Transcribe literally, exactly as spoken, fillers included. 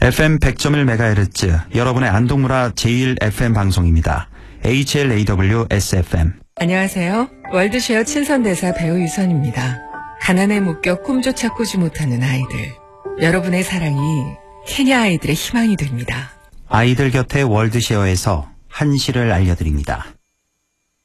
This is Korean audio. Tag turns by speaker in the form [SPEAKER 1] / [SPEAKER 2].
[SPEAKER 1] 에프엠 백 점 일 메가헤르츠 여러분의 안동문화 제일 에프엠 방송입니다. 에이치엘에이더블유에스에프엠.
[SPEAKER 2] 안녕하세요. 월드쉐어 친선대사 배우 유선입니다. 가난에 묶여 꿈조차 꾸지 못하는 아이들. 여러분의 사랑이 케냐 아이들의 희망이 됩니다.
[SPEAKER 1] 아이들 곁에 월드쉐어에서 한시를 알려드립니다.